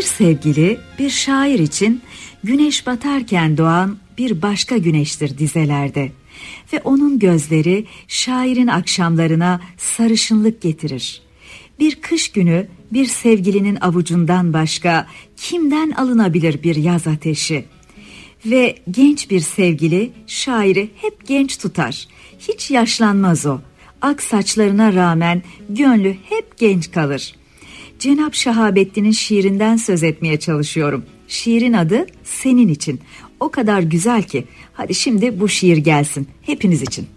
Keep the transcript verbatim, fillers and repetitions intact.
sevgili bir şair için güneş batarken doğan bir başka güneştir dizelerde ve onun gözleri şairin akşamlarına sarışınlık getirir. Bir kış günü bir sevgilinin avucundan başka kimden alınabilir bir yaz ateşi? Ve genç bir sevgili şairi hep genç tutar. Hiç yaşlanmaz o. Ak saçlarına rağmen gönlü hep genç kalır. Cenab Şahabettin'in şiirinden söz etmeye çalışıyorum. Şiirin adı Senin için. O kadar güzel ki. Hadi şimdi bu şiir gelsin hepiniz için.